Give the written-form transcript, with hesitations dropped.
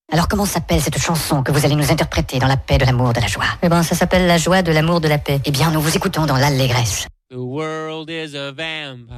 Alors comment s'appelle cette chanson que vous allez nous interpréter dans la paix, de l'amour, de la joie? Eh ben, ça s'appelle La joie, de l'amour, de la paix. Eh bien, nous vous écoutons dans l'allégresse. The world is a vampire.